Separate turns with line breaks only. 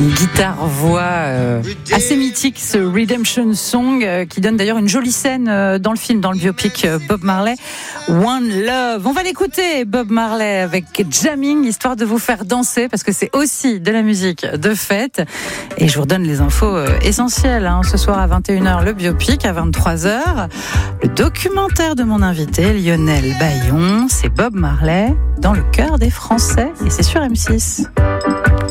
Une guitare-voix assez mythique, ce Redemption Song, qui donne d'ailleurs une jolie scène dans le film, dans le biopic Bob Marley, One Love. On va l'écouter, Bob Marley, avec Jamming, histoire de vous faire danser, parce que c'est aussi de la musique de fête. Et je vous redonne les infos essentielles. Ce soir à 21h, le biopic, à 23h, le documentaire de mon invité, Lionel Bayon. C'est Bob Marley, dans le cœur des Français, et c'est sur M6.